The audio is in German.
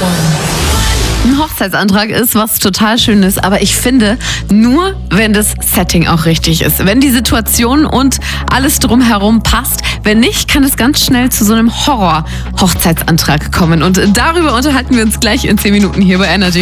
Ein Hochzeitsantrag ist was total Schönes, aber ich finde, nur wenn das Setting auch richtig ist. Wenn die Situation und alles drumherum passt. Wenn nicht, kann es ganz schnell zu so einem Horror-Hochzeitsantrag kommen. Und darüber unterhalten wir uns gleich in 10 Minuten hier bei Energy.